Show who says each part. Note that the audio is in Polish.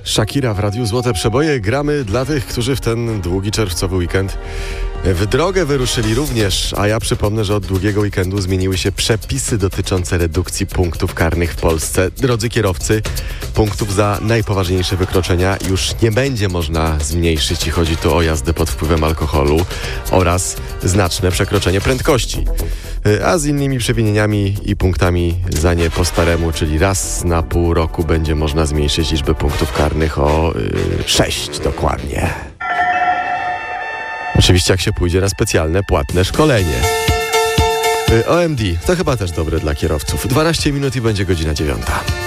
Speaker 1: Shakira w Radiu Złote Przeboje. Gramy dla tych, którzy w ten długi czerwcowy weekend w drogę wyruszyli również. A ja przypomnę, że od długiego weekendu zmieniły się przepisy dotyczące redukcji punktów karnych w Polsce. Drodzy kierowcy, punktów za najpoważniejsze wykroczenia już nie będzie można zmniejszyć i chodzi tu o jazdę pod wpływem alkoholu oraz znaczne przekroczenie prędkości. A z innymi przewinieniami i punktami za nie po staremu, czyli raz na pół roku będzie można zmniejszyć liczbę punktów karnych o 6 dokładnie. Oczywiście jak się pójdzie na specjalne, płatne szkolenie. OMD, to chyba też dobre dla kierowców. 12 minut i będzie godzina 9.